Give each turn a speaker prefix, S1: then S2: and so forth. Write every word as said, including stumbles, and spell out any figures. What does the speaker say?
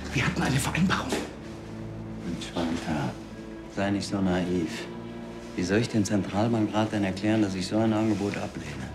S1: Wir hatten eine Vereinbarung.
S2: Entschuldigung, sei nicht so naiv. Wie soll ich den Zentralbankrat denn erklären, dass ich so ein Angebot ablehne?